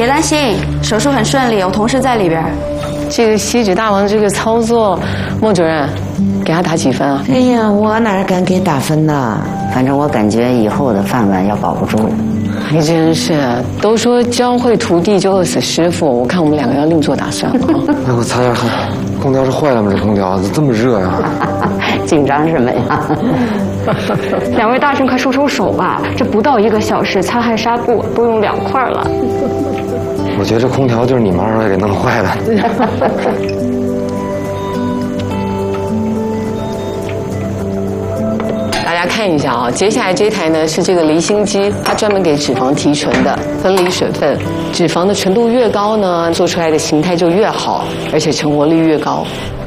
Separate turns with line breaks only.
别担心，手术很顺利，我同事在里边。
这个锡纸大王这个操作，孟主任，给他打几分啊？
哎呀，我哪敢给打分呢？反正我感觉以后的饭碗要保不住。
还真是，都说教会徒弟就饿死师傅，我看我们两个要另做打算啊。
那我擦点汗，空调是坏了吗？这空调怎么这么热呀？
紧张什么呀？
两位大神快收收手吧，这不到1个小时，擦汗纱布都用2块了。
我觉得这空调就是你们2位给弄坏的。
大家看一下啊，接下来这台呢是这个离心机，它专门给脂肪提纯的，分离水分，脂肪的纯度越高呢，做出来的形态就越好，而且成活率越高。